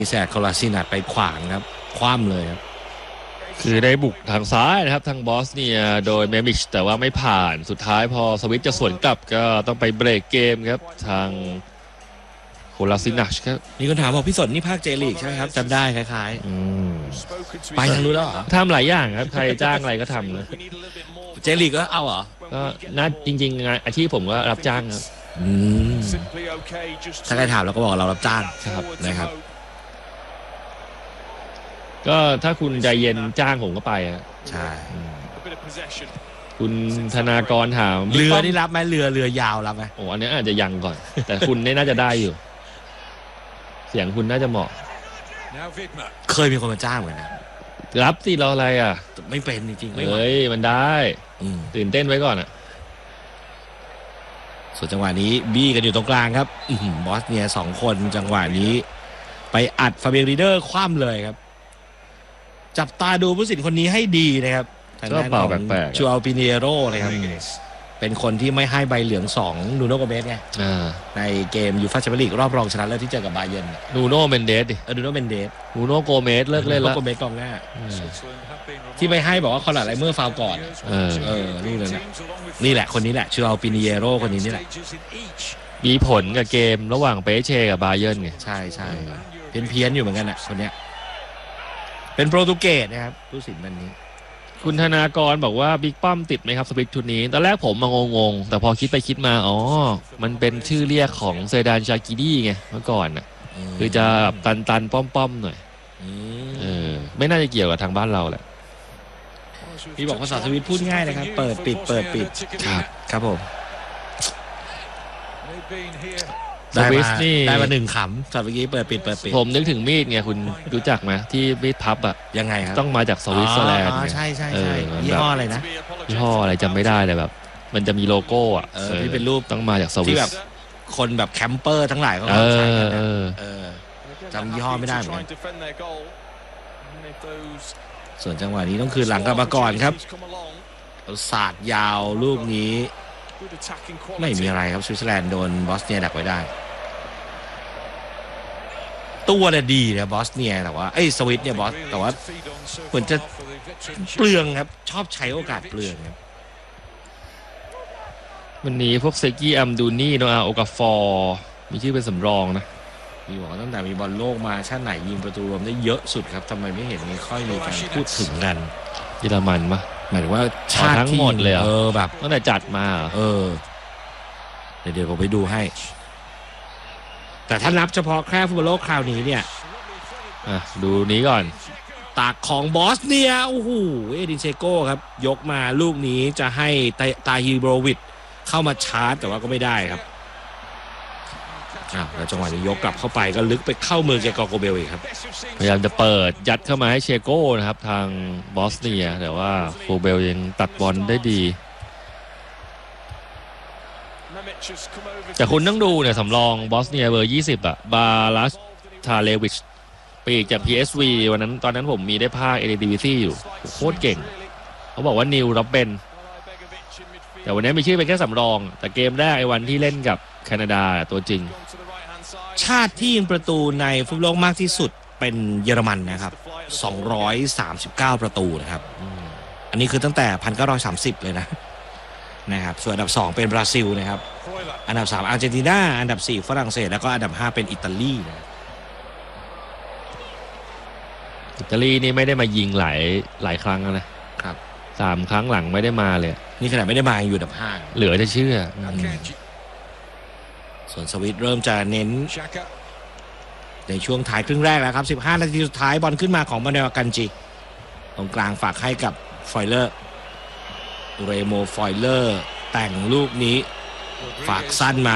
แซดคอลาซินัดไปขวางครับคว่ำเลยครับคือได้บุกทางซ้ายนะครับทางบอสเนียโดยเมมิชแต่ว่าไม่ผ่านสุดท้ายพอสวิตจะสวนกลับก็ต้องไปเบรกเกมครับทางโคลาซินัชครับมีคนถามบอกพี่สนนี่ภาคเจลีกใช่ไหมครับจำได้คล้ายๆไปทางนู้นแล้วเหรอทำหลายอย่างครับใครจ้างอะไรก็ทำนะเจลีกก็เอาเหรอก็น่าจริงๆงานอาชีพผมก็รับจ้างครับถ้าใครถามเราก็บอกเรารับจ้างนะครับก็ถ้าคุณใจเย็นจ้างผมก็ไปอ่ะใช่คุณธนากรถามเรือนี่รับไหมเรือยาวรับไหมโอ้อันนี้อาจจะยังก่อนแต่คุณนี่น่าจะได้อยู่เสียงคุณน่าจะเหมาะเคยมีคนมาจ้างเหมือนกันรับสิเราอะไรอ่ะไม่เป็นจริงๆเฮ้ยมันได้ตื่นเต้นไว้ก่อนอ่ะส่วนจังหวะนี้บี้กันอยู่ตรงกลางครับบอสเนีย2 คนจังหวะนี้ไปอัดฟาเบียรีเดอร์คว่ำเลยครับจับตาดูผู้สินคนนี้ให้ดีนะครับก็เป่าแปลกๆชูอัลปิเนโร่เลยครับเป็นคนที่ไม่ให้ใบเหลือง2นูโน่โกเมสไงในเกมยูฟ่าแชมเปี้ยนลีกรอบรองชนะเลิศที่เจอกับบาเยิร์นนูโน่เมนเดสดินูโน่เมนเดสนูโน่โกเมสเลิกเล่นแล้วโกเมสกองหน้าที่ไม่ให้บอกว่าคอนราดไรเมอร์ฟาวก่อนนี่เลยนะนี่แหละคนนี้แหละชูอัลปิเนโร่คนนี้นี่แหละมีผลกับเกมระหว่างเปเช่กับบาเยิร์นไงใช่เพี้ยนอยู่เหมือนกันนะคนเนี้ยเป็นโปรตุเกสนะครับผู้สินวันนี้คุณธนากรบอกว่าบิ๊กป้อมติดไหมครับสวิตชุดนี้ตอนแรกผมมางงๆแต่พอคิดไปคิดมาอ๋อมันเป็นชื่อเรียกของเซดานชากิดี้ไงเมื่อก่อนน่ะคือจะตันป้อมๆหน่อยไม่น่าจะเกี่ยวกับทางบ้านเราแหละพี่บอกภาษาสวิตพูดง่ายนะครับเปิดปิดครับผมสวิสนี่ได้มา1 ขำจากเมื่อกี้เปิดปิดผมนึกถึงมีดไงคุณรู้จักไหมที่มีดพับอ่ะยังไงครับต้องมาจากสวิตเซอร์แลนด์ใช่ยี่ห้ออะไรนะยี่ห้ออะไรจำไม่ได้เลยแบบมันจะมีโลโก้อ่ะที่เป็นรูปต้องมาจากสวิสที่แบบคนแบบแคมเปอร์ทั้งหลายเขาใช้กันจำยี่ห้อไม่ได้เหมือนกันส่วนจังหวะนี้ต้องคืนหลังกลับมาก่อนครับศาสตร์ยาวลูกนี้ไม่มีอะไรครับสวิตเซอร์แลนด์โดนบอสเนียดักไว้ได้ตัวเนี่ยดีนะบอสเนียแต่ว่าสวิตเนี่ยบอสแต่ว่าเหมือนจะเปลืองครับชอบใช้โอกาสเปลืองครับวันนี้พวกเซกี้อัมดูนี่โนอาโอกาฟอร์มีชื่อเป็นสำรองนะมีบอกตั้งแต่มีบอลโลกมาชาติไหนยิงประตูรวมได้เยอะสุดครับทำไมไม่เห็นมีค่อยมีการพูดถึงกันเยอรมันปะหมายถึงว่าชาติทั้งหมดเลยแบบตั้งแต่จัดมาเดี๋ยวผมไปดูให้แต่ถ้านับเฉพาะแค่ฟุตบอลโลกคราวนี้เนี่ยดูนี้ก่อนตากของบอสเนียโอ้โหเอดินเชโก้ครับยกมาลูกนี้จะให้ตาฮิโบรวิชเข้ามาชาร์จแต่ว่าก็ไม่ได้ครับแล้วจังหวะนี้ยกกลับเข้าไปก็ลึกไปเข้ามือแกกอโกเบลอีกครับพยายามจะเปิดยัดเข้ามาให้เชโก้นะครับทางบอสเนียแต่ว่าโกเบลยังตัดบอลได้ดีแต่คุณต้องดูเนี่ยสำรองบอสเนียเบอร์20อ่ะบาลัสทาเลวิชปีกจาก PSV วันนั้นตอนนั้นผมมีได้ภาคเอเดวิซี่อยู่โคตรเก่งเขาบอกว่านิวร็อบเบนแต่วันนี้มีชื่อเป็นแค่สำรองแต่เกมแรกวันที่เล่นกับแคนาดาตัวจริงชาติที่ยิงประตูในฟุตบอลโลกมากที่สุดเป็นเยอรมันนะครับ239ประตูนะครับอันนี้คือตั้งแต่1930เลยนะครับส่วนอันดับ2เป็นบราซิลนะครับอันดับ3อาร์เจนตินาอันดับ4ฝรั่งเศสแล้วก็อันดับ5เป็นอิตาลีนะอิตาลีนี่ไม่ได้มายิงหลายครั้งนะครับ3 ครั้งหลังไม่ได้มาเลยนี่ขนาดไม่ได้มาอยู่อันดับ5 เหลือจะเชื่อส่วนสวิตเริ่มจะเน้นในช่วงท้ายครึ่งแรกแล้วครับ15 นาทีสุดท้ายบอลขึ้นมาของมาเนลกันจิตรงกลางฝากให้กับฟอยเลอร์เรโมฟอยเลอร์แต่งลูกนี้ฝากสั้นมา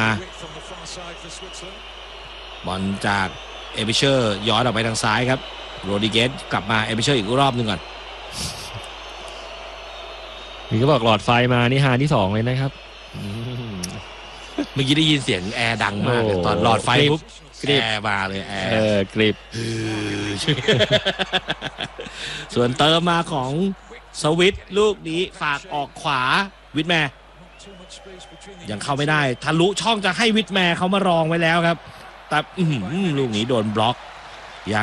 บอลจากเอเบเชอร์ย้อนออกไปทางซ้ายครับโรดิเกสกลับมาเอเบเชอร์อีกรอบนึงก่อนนี่ก็บอกหลอดไฟมานี่หาที่2เลยนะครับเมื่อกี้ได้ยินเสียงแอร์ดังมากตอนหลอดไฟปุ๊บแอร์มาเลยแอร์กริบส่วนเติมมาของสวิตลูกนี้ฝากออกขวาวิทแมร์ยังเข้าไม่ได้ทะลุช่องจะให้วิทแมร์เขามารองไว้แล้วครับแต่ลูกนี้โดนบล็อก